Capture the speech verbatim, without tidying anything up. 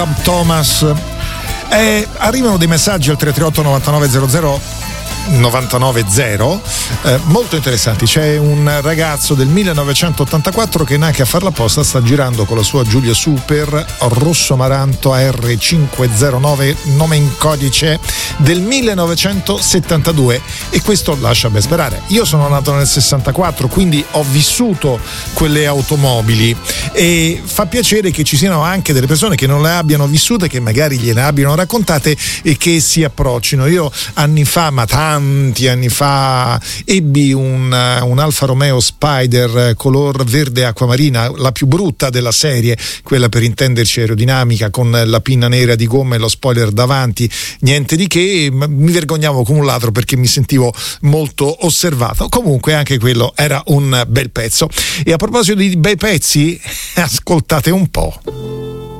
Thomas. Eh, arrivano dei messaggi al tre tre otto novantanove zero zero novantanove zero eh, molto interessanti. C'è un ragazzo del millenovecentottantaquattro che neanche a farla apposta sta girando con la sua Giulia Super Rosso Maranto A R cinquecentonove, nome in codice, del millenovecentosettantadue, e questo lascia ben sperare. Io sono nato nel sessantaquattro, quindi ho vissuto quelle automobili, e fa piacere che ci siano anche delle persone che non le abbiano vissute, che magari gliene abbiano raccontate e che si approccino. Io anni fa, ma tanti anni fa, ebbi un, un Alfa Romeo Spider color verde acquamarina, la più brutta della serie, quella per intenderci aerodinamica, con la pinna nera di gomma e lo spoiler davanti, niente di che. Mi vergognavo come un ladro perché mi sentivo molto osservato. Comunque anche quello era un bel pezzo. E a proposito di bei pezzi, ascoltate un po'.